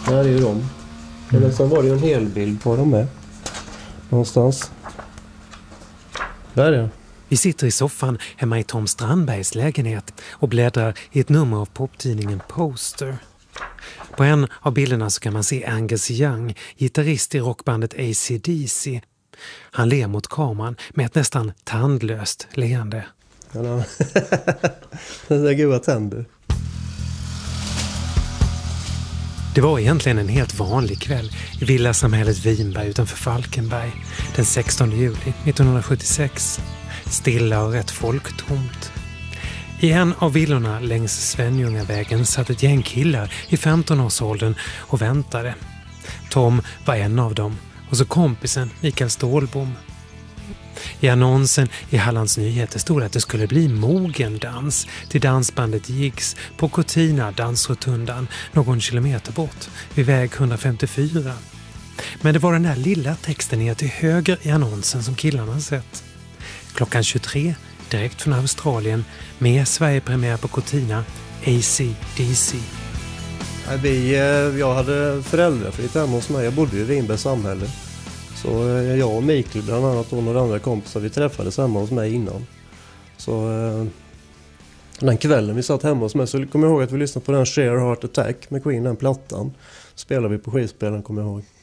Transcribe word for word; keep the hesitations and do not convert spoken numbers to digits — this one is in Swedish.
Där är ju de. Mm. Eller så var det ju en hel bild på dem med. Någonstans. Där är det. Vi sitter i soffan hemma i Tom Strandbergs lägenhet och bläddrar i ett nummer av poptidningen Poster. På en av bilderna så kan man se Angus Young, gitarrist i rockbandet A C D C. Han ler mot kameran med ett nästan tandlöst leende. Ja, det är goda tänder. Det var egentligen en helt vanlig kväll i villasamhället Vinberg utanför Falkenberg den sextonde juli nittonhundrasjuttiosex. Stilla och rätt folktomt. I en av villorna längs Svenljungavägen satt ett gäng killar i femtonårsåldern och väntade. Tom var en av dem och så kompisen Mikael Stålbom. I annonsen i Hallands Nyheter stod att det skulle bli mogendans till dansbandet Jigs på Cortina dansrotundan någon kilometer bort vid väg etthundrafemtiofyra. Men det var den där lilla texten ner till höger i annonsen som killarna sett. Klockan tjugotre, direkt från Australien, med Sverigepremiär på Cortina, A C D C. Vi, jag hade föräldrafritt hemma hos mig. Jag bodde i Vinbergs samhälle. Så jag och Mikael bland annat och några andra kompisar, vi träffades hemma hos mig innan. Så den kvällen vi satt hemma hos mig så kommer jag ihåg att vi lyssnade på den Sheer Heart Attack med Queen, den plattan. Spelade vi på skivspelaren, kommer jag ihåg.